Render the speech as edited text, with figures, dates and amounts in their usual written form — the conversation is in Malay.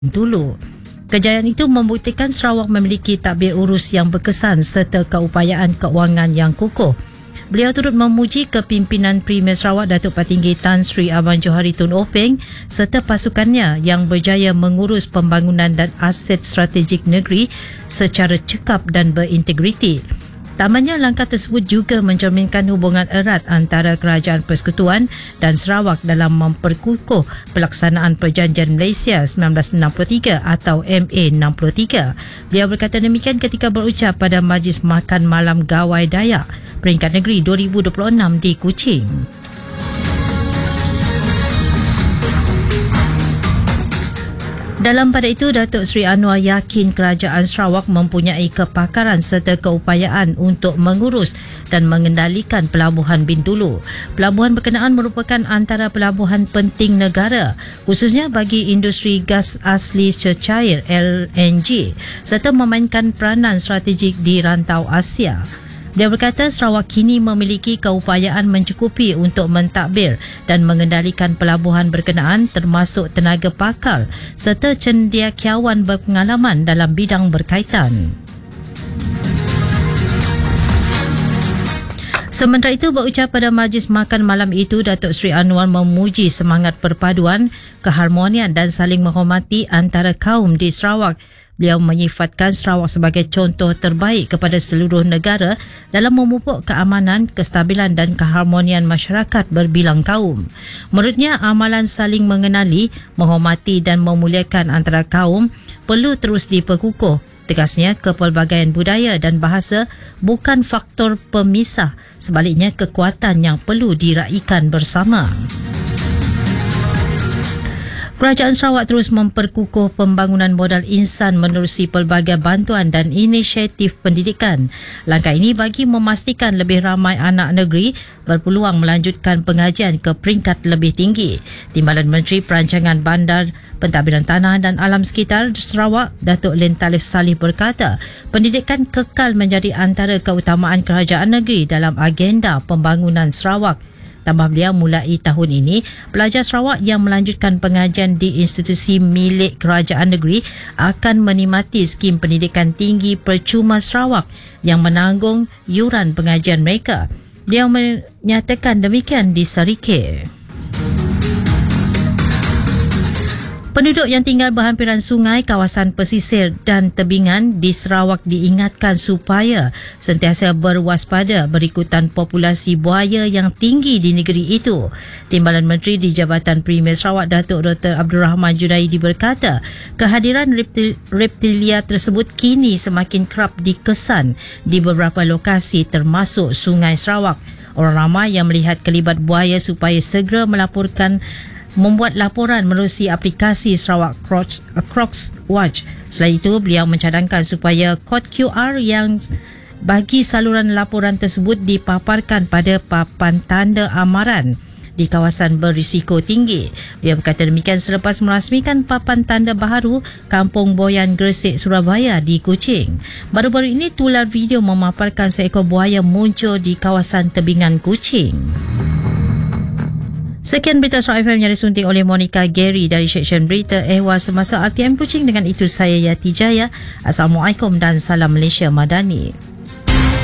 dulu. Kejayaan itu membuktikan Sarawak memiliki tadbir urus yang berkesan serta keupayaan keuangan yang kukuh. Beliau turut memuji kepimpinan Premier Sarawak Datuk Patinggi Tan Sri Abang Johari Tun Openg serta pasukannya yang berjaya mengurus pembangunan dan aset strategik negeri secara cekap dan berintegriti. Tamanya langkah tersebut juga mencerminkan hubungan erat antara Kerajaan Persekutuan dan Sarawak dalam memperkukuh pelaksanaan Perjanjian Malaysia 1963 atau MA63. Beliau berkata demikian ketika berucap pada Majlis Makan Malam Gawai Dayak Peringkat Negeri 2026 di Kuching. Dalam pada itu, Datuk Seri Anwar yakin Kerajaan Sarawak mempunyai kepakaran serta keupayaan untuk mengurus dan mengendalikan Pelabuhan Bintulu. Pelabuhan berkenaan merupakan antara pelabuhan penting negara, khususnya bagi industri gas asli cecair LNG serta memainkan peranan strategik di rantau Asia. Dia berkata Sarawak kini memiliki keupayaan mencukupi untuk mentadbir dan mengendalikan pelabuhan berkenaan termasuk tenaga pakar serta cendekiawan berpengalaman dalam bidang berkaitan. Sementara itu, berucap pada majlis makan malam itu, Datuk Seri Anwar memuji semangat perpaduan, keharmonian dan saling menghormati antara kaum di Sarawak. Beliau menyifatkan Sarawak sebagai contoh terbaik kepada seluruh negara dalam memupuk keamanan, kestabilan dan keharmonian masyarakat berbilang kaum. Menurutnya, amalan saling mengenali, menghormati dan memuliakan antara kaum perlu terus diperkukuh. Tegasnya, kepelbagaian budaya dan bahasa bukan faktor pemisah, sebaliknya kekuatan yang perlu diraikan bersama. Kerajaan Sarawak terus memperkukuh pembangunan modal insan menerusi pelbagai bantuan dan inisiatif pendidikan. Langkah ini bagi memastikan lebih ramai anak negeri berpeluang melanjutkan pengajian ke peringkat lebih tinggi. Timbalan Menteri Perancangan Bandar, Pentadbiran Tanah dan Alam Sekitar Sarawak, Datuk Len Talif Salih berkata, pendidikan kekal menjadi antara keutamaan kerajaan negeri dalam agenda pembangunan Sarawak. Tambah beliau, mulai tahun ini, pelajar Sarawak yang melanjutkan pengajian di institusi milik kerajaan negeri akan menikmati skim pendidikan tinggi percuma Sarawak yang menanggung yuran pengajian mereka. Beliau menyatakan demikian di Sarike. Penduduk yang tinggal berhampiran sungai, kawasan pesisir dan tebingan di Sarawak diingatkan supaya sentiasa berwaspada berikutan populasi buaya yang tinggi di negeri itu. Timbalan Menteri di Jabatan Premier Sarawak, Datuk Dr. Abdul Rahman Junaidi berkata, kehadiran reptilia tersebut kini semakin kerap dikesan di beberapa lokasi termasuk Sungai Sarawak. Orang ramai yang melihat kelibat buaya supaya segera membuat laporan menerusi aplikasi Sarawak Crocs Watch. Selain itu, beliau mencadangkan supaya kod QR yang bagi saluran laporan tersebut dipaparkan pada papan tanda amaran di kawasan berisiko tinggi. Dia berkata demikian selepas merasmikan papan tanda baharu Kampung Boyan Gresik, Surabaya di Kuching. Baru-baru ini tular video memaparkan seekor buaya muncul di kawasan tebingan Kuching. Sekian berita Sarawak FM yang disunting oleh Monica Gary dari Seksyen Berita Ehwal Semasa RTM Kuching. Dengan itu saya Yati Jaya. Assalamualaikum dan salam Malaysia Madani.